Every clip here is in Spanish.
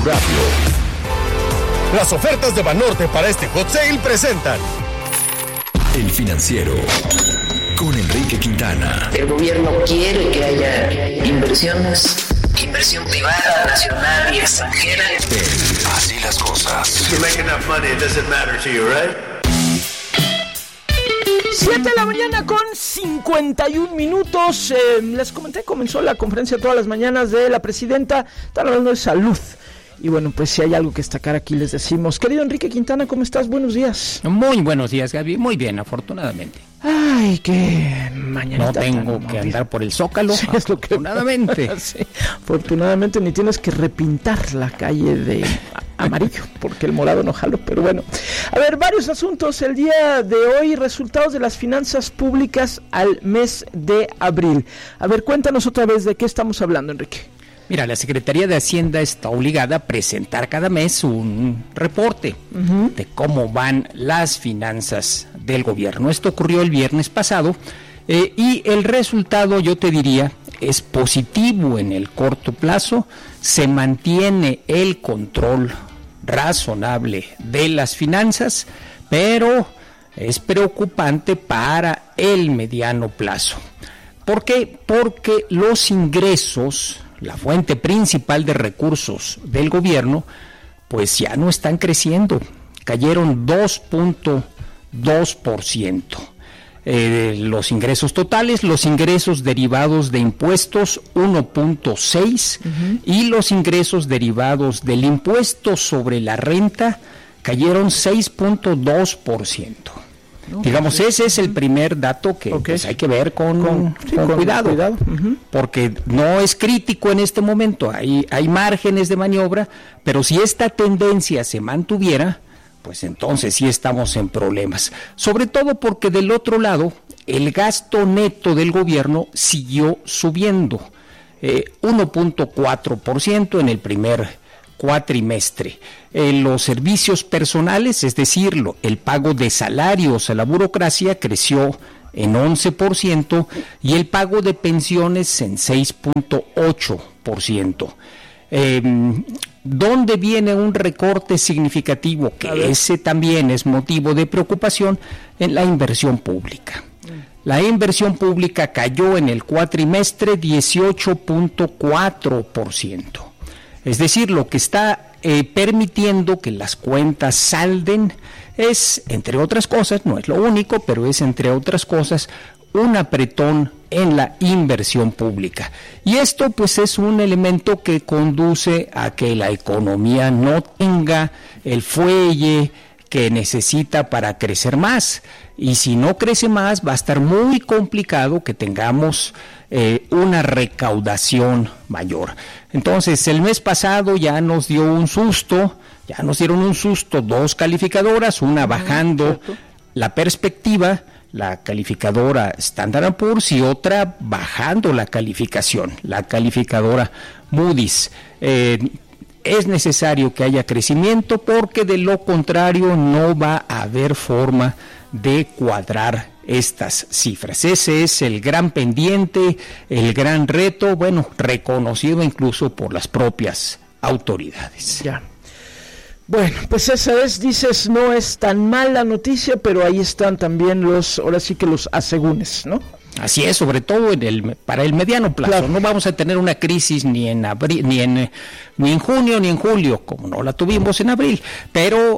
Radio. Las ofertas de Banorte para este Hot Sale presentan El Financiero con Enrique Quintana. El gobierno quiere que haya inversiones, inversión privada, nacional y extranjera. Así las cosas. You make enough money, it doesn't matter to you, right? 7 de la mañana con 51 minutos. Les comenté, comenzó la conferencia todas las mañanas de la presidenta. Están hablando de salud. Y bueno, pues si hay algo que destacar aquí les decimos. Querido Enrique Quintana, ¿cómo estás? Buenos días. Muy buenos días, Gaby. Muy bien, afortunadamente. Ay, qué mañana. No tengo que andar por el Zócalo, sí, es lo que afortunadamente. Sí, afortunadamente ni tienes que repintar la calle de amarillo, porque el morado no jalo, pero bueno. A ver, varios asuntos el día de hoy, resultados de las finanzas públicas al mes de abril. A ver, cuéntanos otra vez de qué estamos hablando, Enrique. Mira, la Secretaría de Hacienda está obligada a presentar cada mes un reporte de cómo van las finanzas del gobierno. Esto ocurrió el viernes pasado y el resultado, yo te diría, es positivo en el corto plazo. Se mantiene el control razonable de las finanzas, pero es preocupante para el mediano plazo. ¿Por qué? Porque los ingresos, la fuente principal de recursos del gobierno, pues ya no están creciendo, cayeron 2.2%. Los ingresos totales, los ingresos derivados de impuestos 1.6% y los ingresos derivados del impuesto sobre la renta cayeron 6.2%. Digamos, ese es el primer dato que pues, hay que ver con cuidado. Porque no es crítico en este momento, hay márgenes de maniobra, pero si esta tendencia se mantuviera, pues entonces sí estamos en problemas. Sobre todo porque del otro lado, el gasto neto del gobierno siguió subiendo, 1.4% en el primer cuatrimestre. Los servicios personales, es decir, el pago de salarios a la burocracia, creció en 11% y el pago de pensiones en 6.8%. ¿Dónde viene un recorte significativo? Que ese también es motivo de preocupación en la inversión pública. La inversión pública cayó en el cuatrimestre 18.4%. Es decir, lo que está permitiendo que las cuentas salden es, entre otras cosas, no es lo único, pero es, entre otras cosas, un apretón en la inversión pública. Y esto, pues, es un elemento que conduce a que la economía no tenga el fuelle que necesita para crecer más. Y si no crece más, va a estar muy complicado que tengamos una recaudación mayor. Entonces, el mes pasado ya nos dieron un susto dos calificadoras, una bajando la perspectiva, la calificadora Standard & Poor's, y otra bajando la calificación, la calificadora Moody's. Es necesario que haya crecimiento porque de lo contrario no va a haber forma de cuadrar estas cifras. Ese es el gran pendiente, el gran reto, bueno, reconocido incluso por las propias autoridades. Ya. Bueno, pues esa es, dices, no es tan mala noticia, pero ahí están también ahora sí que los asegúnes, ¿no? Así es, sobre todo para el mediano plazo. Claro. No vamos a tener una crisis ni en abril, ni en junio, ni en julio, como no la tuvimos en abril, pero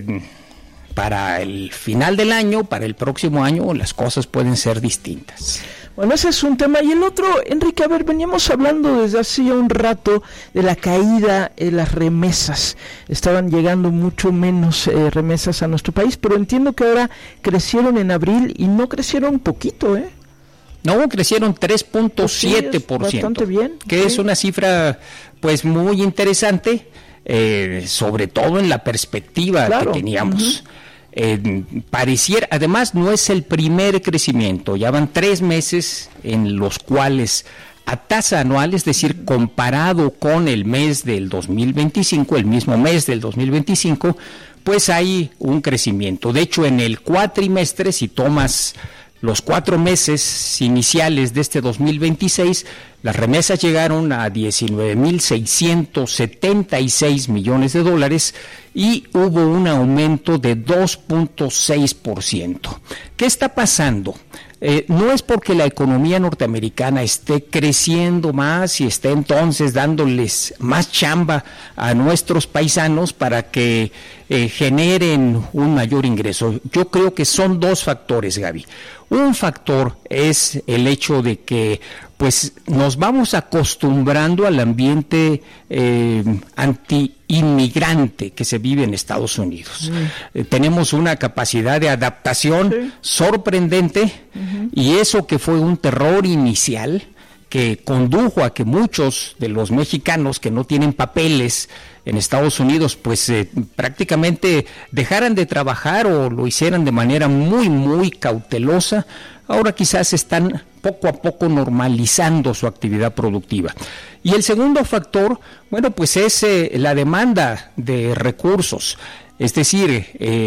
para el final del año, para el próximo año, las cosas pueden ser distintas. Bueno, ese es un tema. Y el otro, Enrique, a ver, veníamos hablando desde hace ya un rato de la caída en las remesas. Estaban llegando mucho menos remesas a nuestro país, pero entiendo que ahora crecieron en abril y no crecieron poquito, ¿eh? No, crecieron 3.7%, bastante bien, que es una cifra pues muy interesante, sobre todo en la perspectiva que teníamos. Pareciera, además no es el primer crecimiento, ya van 3 meses en los cuales a tasa anual, es decir, comparado con el mes del 2025, el mismo mes del 2025, pues hay un crecimiento. De hecho, en el cuatrimestre, si tomas los 4 meses iniciales de este 2026, las remesas llegaron a 19.676 millones de dólares y hubo un aumento de 2.6%. ¿Qué está pasando? No es porque la economía norteamericana esté creciendo más y esté entonces dándoles más chamba a nuestros paisanos para que generen un mayor ingreso. Yo creo que son 2 factores, Gaby. Un factor es el hecho de que pues nos vamos acostumbrando al ambiente anti-inmigrante que se vive en Estados Unidos. Tenemos una capacidad de adaptación sorprendente, y eso que fue un terror inicial que condujo a que muchos de los mexicanos que no tienen papeles en Estados Unidos pues prácticamente dejaran de trabajar o lo hicieran de manera muy muy cautelosa, ahora quizás están poco a poco normalizando su actividad productiva. Y el segundo factor, bueno, pues es la demanda de recursos, es decir,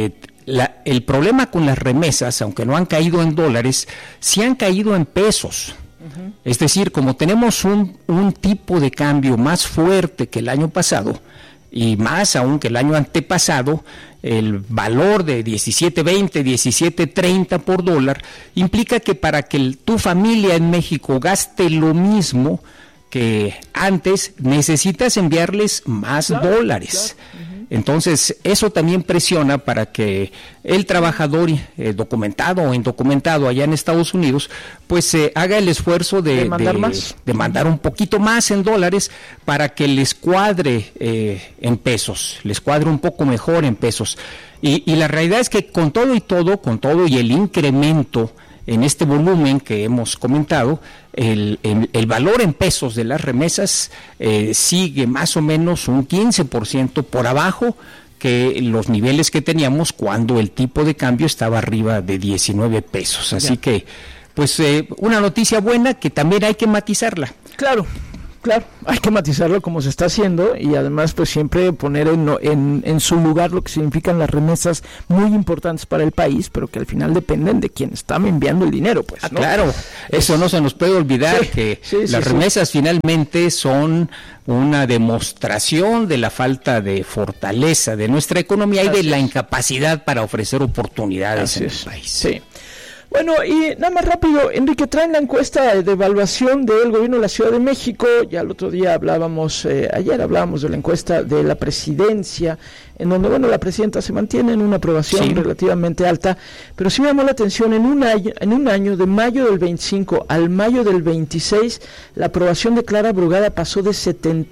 el problema con las remesas, aunque no han caído en dólares, sí han caído en pesos. Es decir, como tenemos un tipo de cambio más fuerte que el año pasado, y más aún que el año antepasado, el valor de 17.20, 17.30 por dólar, implica que para que tu familia en México gaste lo mismo que antes, necesitas enviarles más dólares. Entonces, eso también presiona para que el trabajador documentado o indocumentado allá en Estados Unidos, pues haga el esfuerzo de mandar un poquito más en dólares para que les cuadre en pesos, les cuadre un poco mejor en pesos. Y la realidad es que con todo y el incremento en este volumen que hemos comentado, el valor en pesos de las remesas sigue más o menos un 15% por abajo que los niveles que teníamos cuando el tipo de cambio estaba arriba de 19 pesos. Así que, pues, una noticia buena que también hay que matizarla. Claro, hay que matizarlo como se está haciendo, y además pues siempre poner en su lugar lo que significan las remesas muy importantes para el país, pero que al final dependen de quien está enviando el dinero, pues, ¿no? Claro, eso no se nos puede olvidar, que las remesas finalmente son una demostración de la falta de fortaleza de nuestra economía y de la incapacidad para ofrecer oportunidades en el país. Sí. Bueno, y nada más rápido, Enrique, traen la encuesta de evaluación del gobierno de la Ciudad de México. Ya el otro día ayer hablábamos de la encuesta de la presidencia, en donde, bueno, la presidenta se mantiene en una aprobación relativamente alta, pero sí me llamó la atención, en un año, de mayo del 25 al mayo del 26, la aprobación de Clara Brugada pasó de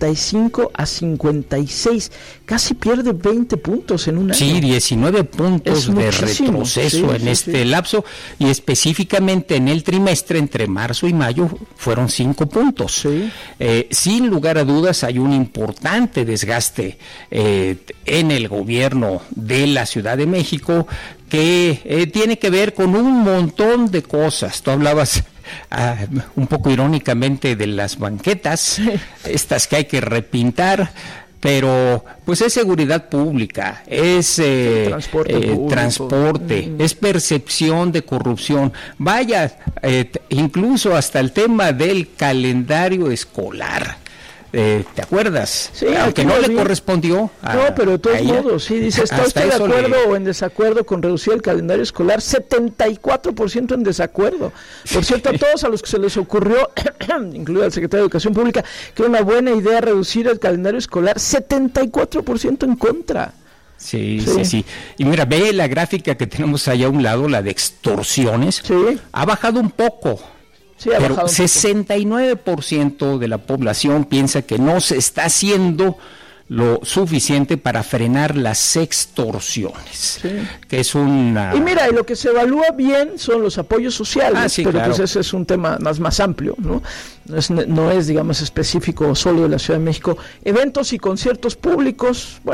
75 a 56, casi pierde 20 puntos en un año. Sí, 19 puntos de retroceso en este lapso, y específicamente en el trimestre entre marzo y mayo fueron 5 puntos. Sin lugar a dudas hay un importante desgaste en el gobierno de la Ciudad de México que tiene que ver con un montón de cosas. Tú hablabas un poco irónicamente de las banquetas, estas que hay que repintar, pero pues es seguridad pública, es transporte, es percepción de corrupción, vaya, incluso hasta el tema del calendario escolar. ¿Te acuerdas? Sí, aunque no le correspondió no, pero de todos modos, sí, dice, ¿está usted de acuerdo o en desacuerdo con reducir el calendario escolar? 74% en desacuerdo. Por cierto, a todos a los que se les ocurrió, incluido al secretario de Educación Pública, que era una buena idea reducir el calendario escolar, 74% en contra. Sí. Y mira, ve la gráfica que tenemos allá a un lado, la de extorsiones, ha bajado un poco. Sí, pero 69% de la población piensa que no se está haciendo lo suficiente para frenar las extorsiones, que es una... Y mira, lo que se evalúa bien son los apoyos sociales, pero claro, pues ese es un tema más amplio, ¿no? No es, digamos, específico solo de la Ciudad de México. Eventos y conciertos públicos, bueno,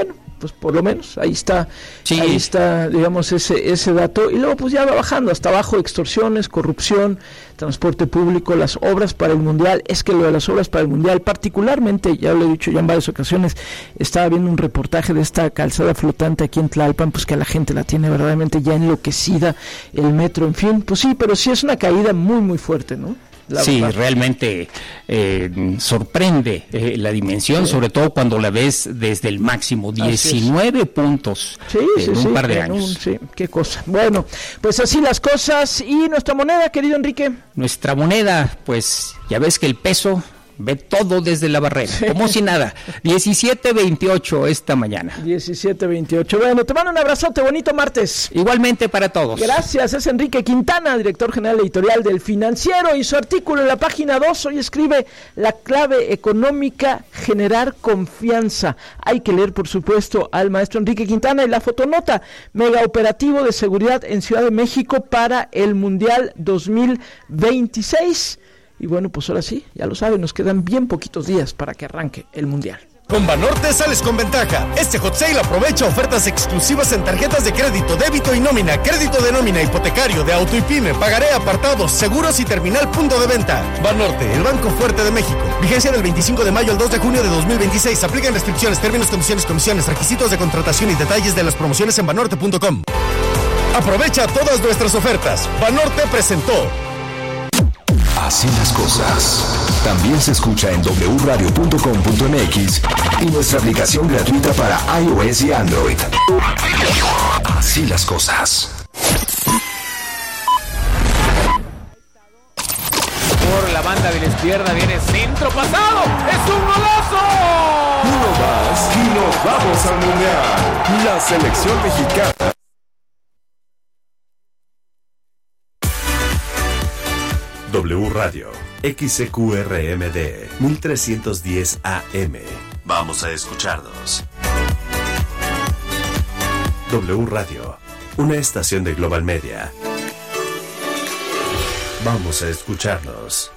pues por lo menos ahí está, sí. Ahí está, digamos, ese dato, y luego pues ya va bajando hasta abajo: extorsiones, corrupción, transporte público, las obras para el Mundial. Es que lo de las obras para el Mundial, particularmente, ya lo he dicho ya en varias ocasiones, estaba viendo un reportaje de esta calzada flotante aquí en Tlalpan, pues que a la gente la tiene verdaderamente ya enloquecida, el metro, en fin, pues sí, pero sí es una caída muy muy fuerte, ¿no? Sí, realmente sorprende la dimensión, sí. Sobre todo cuando la ves desde el máximo, 19 puntos en un par de años. Sí, qué cosa. Bueno, pues así las cosas. ¿Y nuestra moneda, querido Enrique? Nuestra moneda, pues ya ves que el peso ve todo desde la barrera, sí. Como si nada. 17.28 esta mañana. 17.28. Bueno, te mando un abrazote, bonito martes. Igualmente para todos. Gracias, es Enrique Quintana, director general editorial del Financiero, y su artículo en la página 2 hoy escribe: la clave económica, generar confianza. Hay que leer, por supuesto, al maestro Enrique Quintana. Y la fotonota: mega operativo de seguridad en Ciudad de México para el Mundial 2026. Y bueno, pues ahora sí, ya lo saben, nos quedan bien poquitos días para que arranque el Mundial. Con Banorte sales con ventaja. Este hot sale aprovecha ofertas exclusivas en tarjetas de crédito, débito y nómina, crédito de nómina, hipotecario, de auto y pyme, pagaré, apartados, seguros y terminal punto de venta. Banorte, el banco fuerte de México. Vigencia del 25 de mayo al 2 de junio de 2026. Aplican restricciones, términos, condiciones, comisiones, requisitos de contratación y detalles de las promociones en banorte.com. Aprovecha todas nuestras ofertas. Banorte presentó Así las cosas. También se escucha en wradio.com.mx y nuestra aplicación gratuita para iOS y Android. Así las cosas. Por la banda de la izquierda viene centro pasado. ¡Es un golazo! Uno más y nos vamos al Mundial. La selección mexicana. W Radio, XCQRMD, 1310 AM. Vamos a escucharnos. W Radio, una estación de Global Media. Vamos a escucharnos.